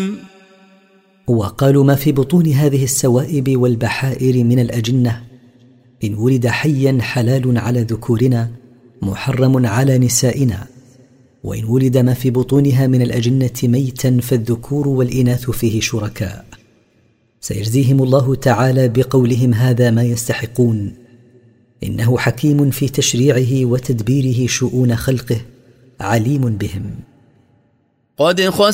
وقالوا ما في بطون هذه السوائب والبحائر من الأجنة إن ولد حيا حلال على ذكورنا محرم على نسائنا، وإن ولد ما في بطونها من الأجنة ميتا فالذكور والإناث فيه شركاء. سيجزيهم الله تعالى بقولهم هذا ما يستحقون، إنه حكيم في تشريعه وتدبيره شؤون خلقه، عليم بهم.